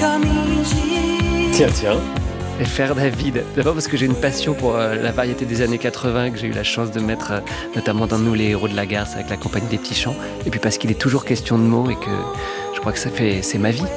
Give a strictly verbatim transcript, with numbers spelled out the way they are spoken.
Tiens, tiens. Et faire David. D'abord parce que j'ai une passion pour euh, la variété des années quatre-vingts que j'ai eu la chance de mettre euh, notamment dans Nous les héros de la garce avec la compagnie des petits champs. Et puis parce qu'il est toujours question de mots et que je crois que ça fait, c'est ma vie.